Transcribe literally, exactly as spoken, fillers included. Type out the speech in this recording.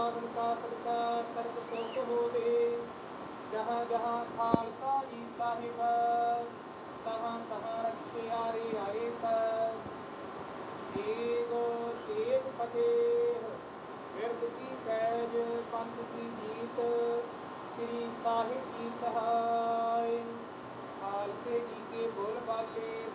पावन का सत्कार सर्व सुख होवे। जहाँ जहाँ खालसा जी साहिब तहाँ तहाँ रखियारे आए सब। एक एक फतेह बिरद की पैज पंथ की जीत श्री साहिब जी सहाय। खालसे जी के बोल बाले